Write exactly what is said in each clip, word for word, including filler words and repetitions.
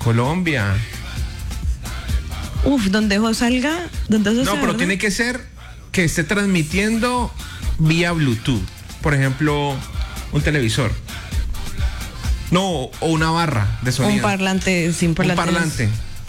Colombia. Uf, donde eso salga, donde eso No, salga. pero tiene que ser que esté transmitiendo vía Bluetooth. Por ejemplo, un televisor. No, o una barra de sonido. Un parlante, sin parlante. Un parlante.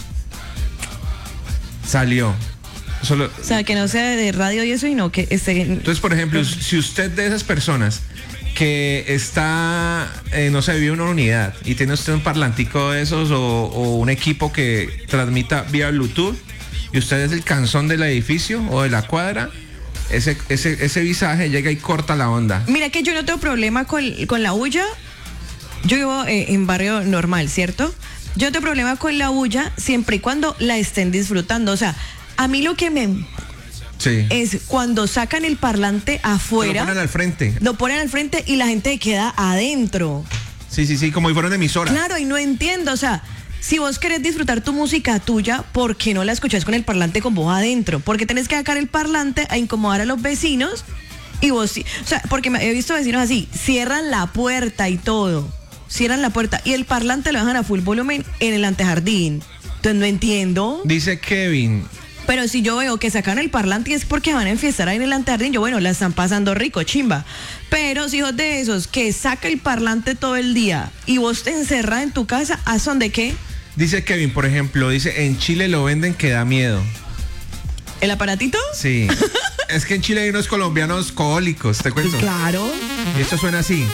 Salió. Solo, O sea, que no sea de radio y eso, y no que esté... entonces, por ejemplo, si usted de esas personas que está, eh, no sé, vive en una unidad y tiene usted un parlantico de esos o, o un equipo que transmita vía Bluetooth y usted es el canzón del edificio o de la cuadra, ese, ese, ese visaje llega y corta la onda. Mira que yo no tengo problema con, con la bulla. Yo vivo eh, en barrio normal, ¿cierto? Yo no tengo problema con la bulla siempre y cuando la estén disfrutando. O sea, a mí lo que me... Sí. es cuando sacan el parlante afuera. Lo ponen al frente. Lo ponen al frente y la gente queda adentro. Sí, sí, sí, como si fuera una emisora. Claro, y no entiendo, o sea, si vos querés disfrutar tu música tuya, ¿por qué no la escuchás con el parlante con vos adentro? Porque tenés que sacar el parlante a incomodar a los vecinos y vos sí. O sea, porque me he visto vecinos así, cierran la puerta y todo. Cierran la puerta y el parlante lo dejan a full volumen en el antejardín. Entonces no entiendo. Dice Kevin. Pero si yo veo que sacan el parlante y es porque van a enfiestar ahí en el antejardín, yo bueno, la están pasando rico, chimba. Pero si hijos de esos que saca el parlante todo el día y vos te encerrás en tu casa, ¿a son de qué? Dice Kevin, por ejemplo, dice, en Chile lo venden que da miedo. ¿El aparatito? Sí. Es que en Chile hay unos colombianos cohólicos, te cuento. Claro. Y esto suena así.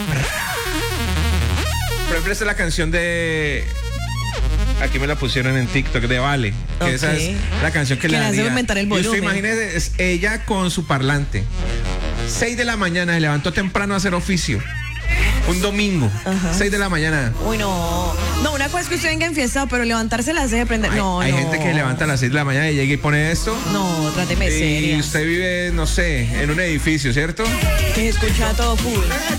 Por ejemplo, esta es la canción de... Aquí me la pusieron en TikTok, de Vale. Que Ok. esa es la canción que, Que le le hace daría. aumentar el Y usted volumen. imagínese, es ella con su parlante. seis de la mañana, se levantó temprano a hacer oficio. Un domingo. Ajá. seis de la mañana. Uy, no. No, una cosa es que usted venga enfiestado, pero levantarse las de prender. Hay, No, hay no. gente que levanta a las seis de la mañana y llega y pone esto. No, tráteme Y seria. usted vive, no sé, en un edificio, ¿cierto? Que escucha todo full.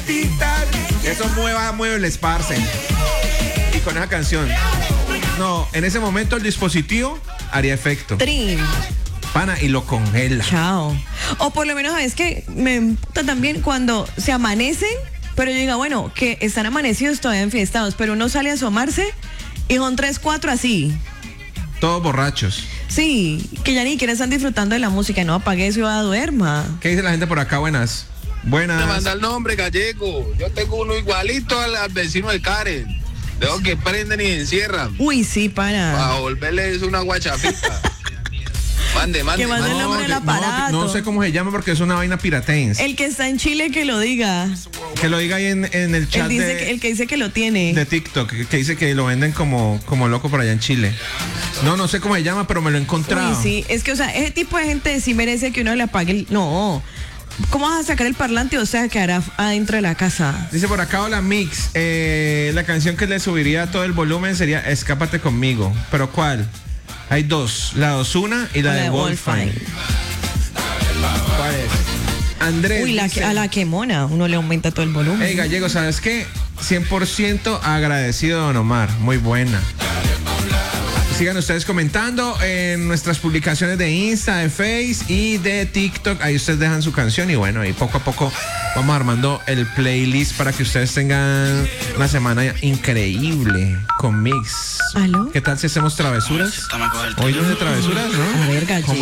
Eso mueva, mueve el esparce. Y con esa canción. No, en ese momento el dispositivo haría efecto. Trin. Pana, y lo congela. Chao. O por lo menos, es que me gusta también cuando se amanecen, pero yo diga, bueno, que están amanecidos todavía enfiestados, pero uno sale a asomarse y son tres, cuatro así. Todos borrachos. Sí, que ya ni siquiera están disfrutando de la música. No, apague eso y va a duerma. ¿Qué dice la gente por acá? Buenas. Buenas. Me manda el nombre, gallego. Yo tengo uno igualito al, al vecino de Karen. Veo que prenden y encierran. Uy, sí, para. Para volverles una guachafita. Mande, mande. Que mande el mande. nombre del no, aparato. no sé cómo se llama porque es una vaina piratense. El que está en Chile que lo diga. Que lo diga ahí en, en el chat Él dice de, que, el que dice que lo tiene. de TikTok, que, que dice que lo venden como, como loco por allá en Chile. No, no sé cómo se llama, pero me lo he encontrado. Uy, sí, es que, o sea, ese tipo de gente sí merece que uno le apague el... No. ¿Cómo vas a sacar el parlante o sea quedará adentro de la casa? Dice por acá, hola Mix, eh, la canción que le subiría todo el volumen sería Escápate conmigo. ¿Pero cuál? Hay dos, la de Ozuna y la, O de Wolfine. ¿Cuál es? Andrés Uy, la, dice, que- a la que mona, uno le aumenta todo el volumen. hey Gallego, ¿sabes qué? cien por ciento agradecido, Don Omar, muy buena. Sigan ustedes comentando en nuestras publicaciones de Insta, de Face y de TikTok. Ahí ustedes dejan su canción y bueno, y poco a poco vamos armando el playlist para que ustedes tengan una semana increíble con Mix. ¿Aló? ¿Qué tal si hacemos travesuras? Hoy no es de travesuras, ¿no? A ver, Gallego.